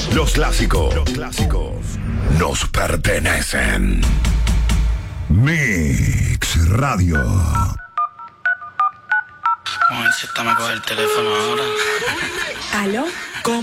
Los clásicos nos pertenecen. Mix Radio. Vamos a ver si esta me coge el teléfono ahora. ¿Aló?